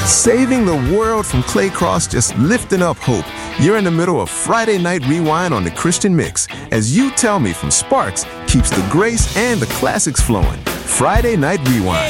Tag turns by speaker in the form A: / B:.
A: Saving the world from Clay Cross, just lifting up hope. You're in the middle of Friday Night Rewind on the Christian Mix, as You Tell Me from Sparks keeps the grace and the classics flowing. Friday Night Rewind.